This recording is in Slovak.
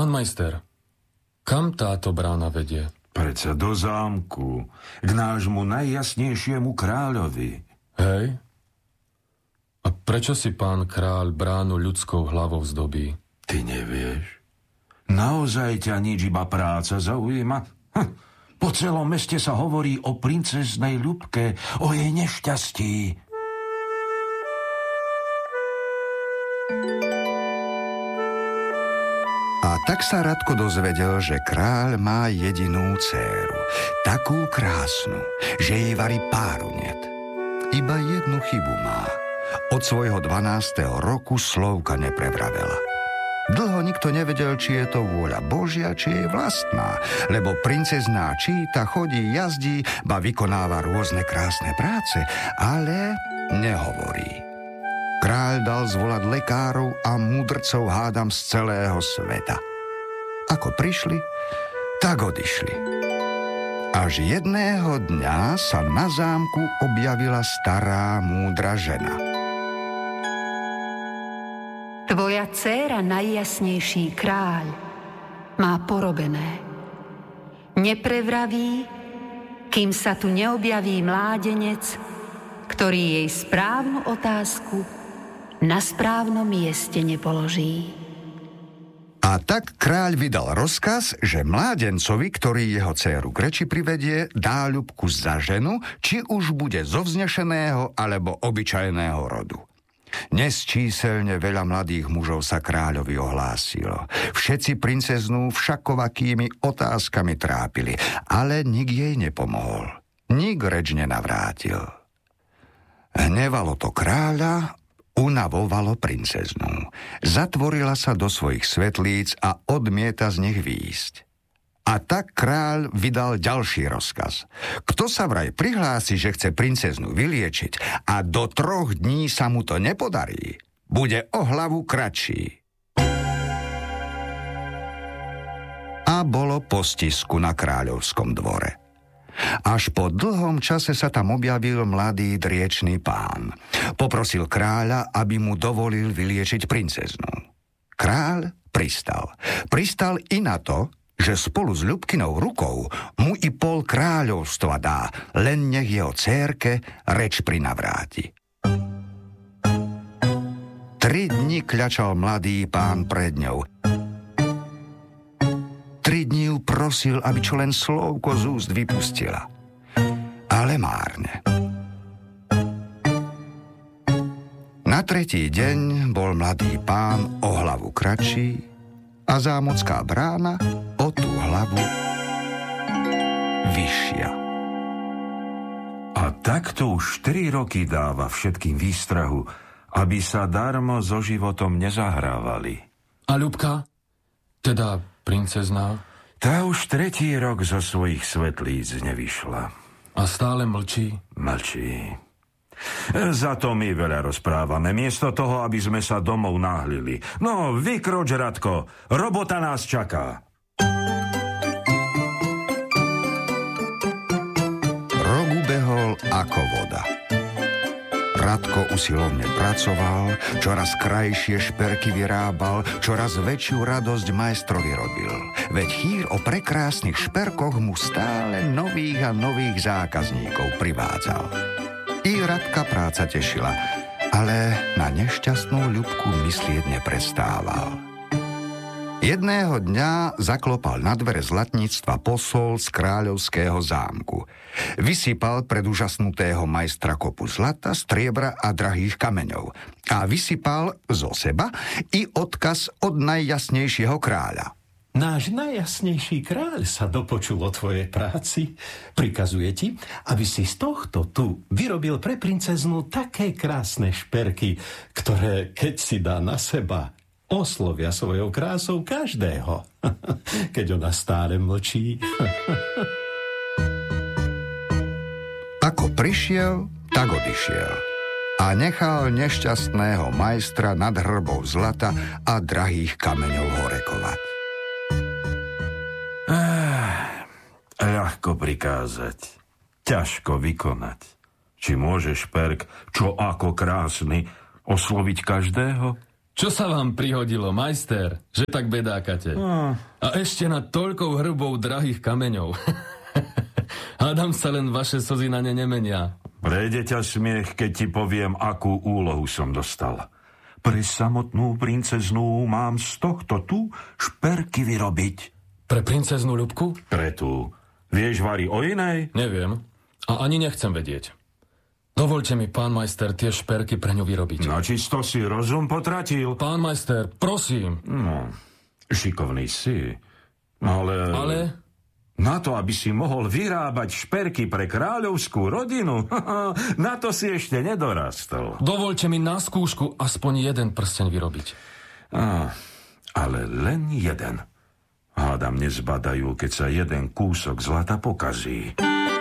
Pán majster, kam táto brána vedie? Predsa do zámku, k nášmu najjasnejšiemu kráľovi. Hej? A prečo si pán kráľ bránu ľudskou hlavou zdobí? Ty nevieš? Naozaj ťa nič, iba práca zaujíma? Po celom meste sa hovorí o princeznej Ľubke, o jej nešťastí. A tak sa Radko dozvedel, že kráľ má jedinú dcéru, takú krásnu, že jej varí páru niet. Iba jednu chybu má. Od svojho 12. roku slovka neprevravela. Dlho nikto nevedel, či je to vôľa Božia, či je vlastná, lebo princezná číta, chodí, jazdí, ba vykonáva rôzne krásne práce, ale nehovorí. Kráľ dal zvolať lekárov a múdrcov, hádam, z celého sveta. Ako prišli, tak odišli. Až jedného dňa sa na zámku objavila stará múdra žena. Tvoja dcéra, najjasnejší kráľ, má porobené. Neprevraví, kým sa tu neobjaví mládenec, ktorý jej správnu otázku na správnom mieste nepoloží. A tak kráľ vydal rozkaz, že mládencovi, ktorý jeho dcéru k reči privedie, dá Ľubku za ženu, či už bude zo vznešeného alebo obyčajného rodu. Nesčíselne veľa mladých mužov sa kráľovi ohlásilo. Všetci princeznú všakovakými otázkami trápili, ale nik jej nepomohol. Nik reč nenavrátil. Hnevalo to kráľa, unavovalo princeznú. Zatvorila sa do svojich svetlíc a odmieta z nich výjsť. A tak kráľ vydal ďalší rozkaz. Kto sa vraj prihlási, že chce princeznú vyliečiť a do 3 dní sa mu to nepodarí, bude o hlavu kratší. A bolo po stisku na kráľovskom dvore. Až po dlhom čase sa tam objavil mladý driečný pán. Poprosil kráľa, aby mu dovolil vyliečiť princeznú. Kráľ pristal. Pristal i na to, že spolu s Ľubkinou rukou mu i pol kráľovstva dá, len nech jeho dcérke reč prinavráti. 3 dni kľačal mladý pán pred ňou. 3 dni ju prosil, aby čo len slovko z úst vypustila. Ale márne. Na 3. deň bol mladý pán o hlavu kratší a zámocká brána o tú hlavu vyššia. A takto už 4 roky dáva všetkým výstrahu, aby sa darmo so životom nezahrávali. A Ľubka? Teda princezná? Tá už 3. rok zo svojich svetlíc nevyšla. A stále mlčí? Mlčí. Za to my veľa rozprávame, miesto toho, aby sme sa domov náhlili. No, vykroč, Radko, robota nás čaká. Rok ubehol ako voda. Radko usilovne pracoval, čoraz krajšie šperky vyrábal, čoraz väčšiu radosť majstrovi robil. Veď chýr o prekrásnych šperkoch mu stále nových a nových zákazníkov privádzal. I Radka práca tešila, ale na nešťastnú Ľubku myslieť neprestával. Jedného dňa zaklopal na dvere zlatníctva posol z kráľovského zámku. Vysypal pred úžasnutého majstra kopu zlata, striebra a drahých kameňov. A vysypal zo seba i odkaz od najjasnejšieho kráľa. Náš najjasnejší kráľ sa dopočul o tvojej práci. Prikazuje ti, aby si z tohto tu vyrobil pre princeznú také krásne šperky, ktoré, keď si dá na seba, oslovia svojou krásou každého, keď ona stále mlčí. Ako prišiel, tak odišiel. A nechal nešťastného majstra nad hrbou zlata a drahých kameňov horekovať. Ľahko prikázať, ťažko vykonať. Či môže šperk, čo ako krásny, osloviť každého? Čo sa vám prihodilo, majster, že tak bedákate? A ešte na toľkou hrbou drahých kameňov. Hádam sa len vaše slzy na ne nemenia. Prejde ťa smiech, keď ti poviem, akú úlohu som dostal. Pre samotnú princeznú mám z tohto tu šperky vyrobiť. Pre princeznú Ľubku? Pre tú. Vieš, Vari, o inej? Neviem. A ani nechcem vedieť. Dovoľte mi, pán majster, tie šperky pre ňu vyrobiť. Na čisto si rozum potratil. Pán majster, prosím. No, šikovný si. Ale? Na to, aby si mohol vyrábať šperky pre kráľovskú rodinu, na to si ešte nedorastol. Dovoľte mi na skúšku aspoň jeden prsteň vyrobiť. Ale len jeden. Hádam nezbadajú, keď sa jeden kúsok zlata pokazí.